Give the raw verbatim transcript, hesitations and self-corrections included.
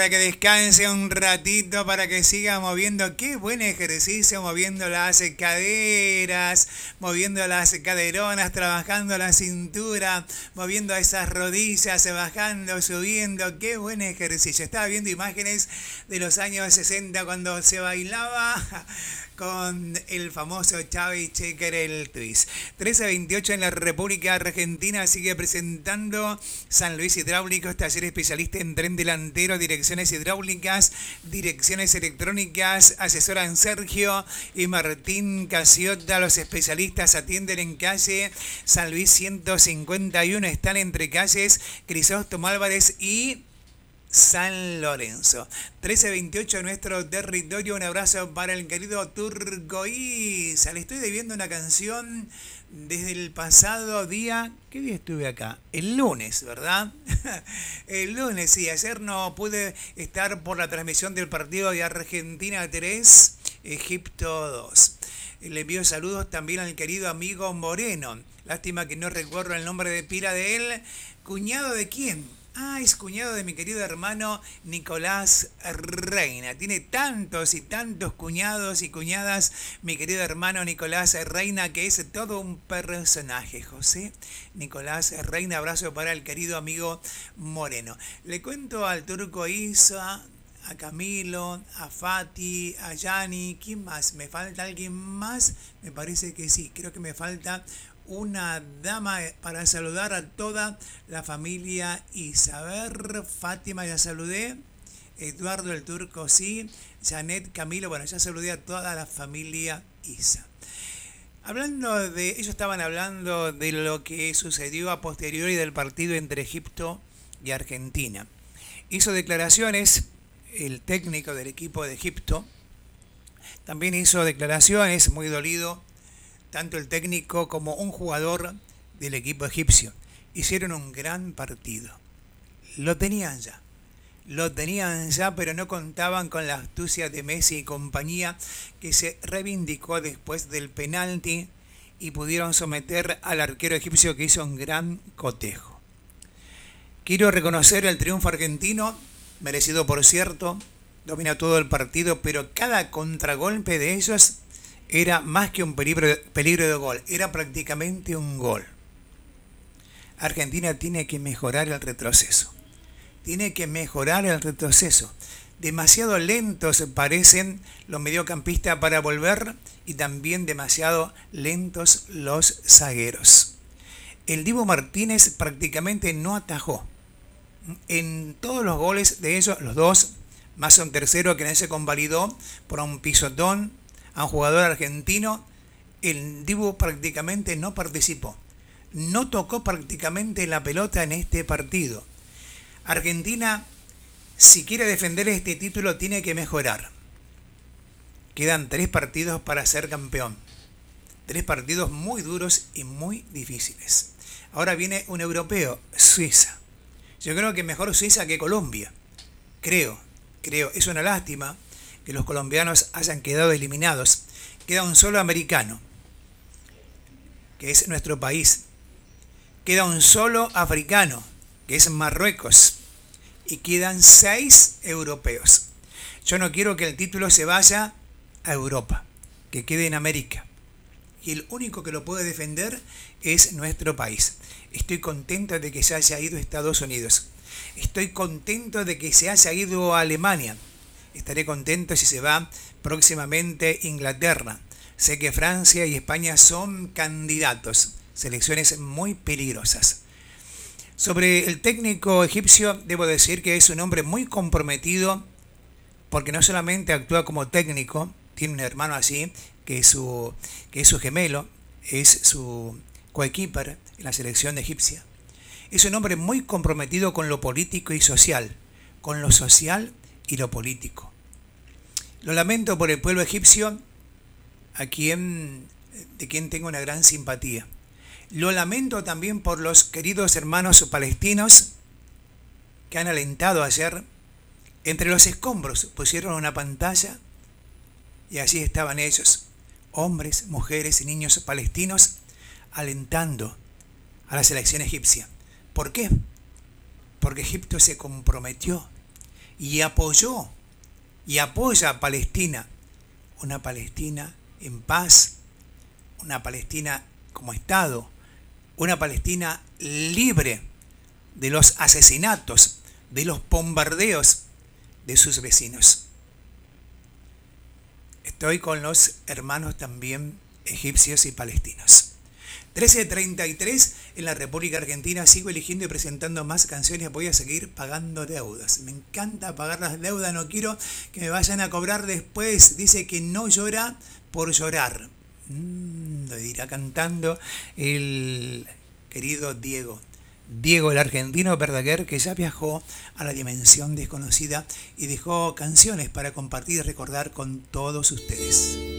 Para que descanse un ratito, para que siga moviendo. Qué buen ejercicio, moviendo las caderas, moviendo las caderonas, trabajando la cintura, moviendo esas rodillas, bajando, subiendo. Qué buen ejercicio. Estaba viendo imágenes de los años sesenta cuando se bailaba con el famoso Chavi Checker, el twist. trece veintiocho en la República Argentina sigue presentando San Luis Hidráulicos, taller especialista en tren delantero, direcciones hidráulicas, direcciones electrónicas, asesoran Sergio y Martín Casiota. Los especialistas atienden en calle San Luis ciento cincuenta y uno, están entre calles Crisóstomo Álvarez y San Lorenzo. trece veintiocho en nuestro territorio. Un abrazo para el querido Turcoíza. Le estoy debiendo una canción desde el pasado día. ¿Qué día estuve acá? El lunes, ¿verdad? El lunes, sí. Ayer no pude estar por la transmisión del partido de Argentina tres, Egipto dos. Le envío saludos también al querido amigo Moreno. Lástima que no recuerdo el nombre de pila de él. ¿Cuñado de quién? Ah, es cuñado de mi querido hermano Nicolás Reina. Tiene tantos y tantos cuñados y cuñadas, mi querido hermano Nicolás Reina, que es todo un personaje, José Nicolás Reina. Abrazo para el querido amigo Moreno. Le cuento al Turco Isa, a Camilo, a Fati, a Yani. ¿Quién más? ¿Me falta alguien más? Me parece que sí. Creo que me falta una dama para saludar a toda la familia Isa. A ver, Fátima ya saludé, Eduardo el Turco sí, Janet, Camilo, bueno, ya saludé a toda la familia Isa. Hablando de, ellos estaban hablando de lo que sucedió a posteriori del partido entre Egipto y Argentina. Hizo declaraciones el técnico del equipo de Egipto, también hizo declaraciones, muy dolido, tanto el técnico como un jugador del equipo egipcio. Hicieron un gran partido. Lo tenían ya. Lo tenían ya, pero no contaban con la astucia de Messi y compañía, que se reivindicó después del penalti y pudieron someter al arquero egipcio, que hizo un gran cotejo. Quiero reconocer el triunfo argentino, merecido por cierto, domina todo el partido, pero cada contragolpe de ellos era más que un peligro, peligro de gol, era prácticamente un gol. Argentina tiene que mejorar el retroceso. Tiene que mejorar el retroceso. Demasiado lentos parecen los mediocampistas para volver y también demasiado lentos los zagueros. El Dibu Martínez prácticamente no atajó. En todos los goles de ellos, los dos, más un tercero que no se convalidó por un pisotón a un jugador argentino, el Dibu prácticamente no participó. No tocó prácticamente la pelota en este partido. Argentina, si quiere defender este título, tiene que mejorar. Quedan tres partidos para ser campeón. Tres partidos muy duros y muy difíciles. Ahora viene un europeo, Suiza. Yo creo que mejor Suiza que Colombia. Creo, creo. Es una lástima que los colombianos hayan quedado eliminados. Queda un solo americano, que es nuestro país. Queda un solo africano, que es Marruecos. Y quedan seis europeos. Yo no quiero que el título se vaya a Europa, que quede en América. Y el único que lo puede defender es nuestro país. Estoy contento de que se haya ido a Estados Unidos. Estoy contento de que se haya ido a Alemania. Estaré contento si se va próximamente Inglaterra. Sé que Francia y España son candidatos. Selecciones muy peligrosas. Sobre el técnico egipcio, debo decir que es un hombre muy comprometido, porque no solamente actúa como técnico, tiene un hermano así, que es su, que es su gemelo, es su coequiper en la selección egipcia. Es un hombre muy comprometido con lo político y social, con lo social y lo político. Lo lamento por el pueblo egipcio, a quien, de quien tengo una gran simpatía. Lo lamento también por los queridos hermanos palestinos que han alentado ayer. Entre los escombros pusieron una pantalla y allí estaban ellos, hombres, mujeres y niños palestinos, alentando a la selección egipcia. ¿Por qué? Porque Egipto se comprometió y apoyó y apoya a Palestina, una Palestina en paz, una Palestina como Estado, una Palestina libre de los asesinatos, de los bombardeos de sus vecinos. Estoy con los hermanos también egipcios y palestinos. trece treinta y tres en la República Argentina. Sigo eligiendo y presentando más canciones. Voy a seguir pagando deudas. Me encanta pagar las deudas. No quiero que me vayan a cobrar después. Dice que no llora por llorar. Mm, lo dirá cantando el querido Diego. Diego, el argentino Verdaguer, que ya viajó a la dimensión desconocida y dejó canciones para compartir y recordar con todos ustedes.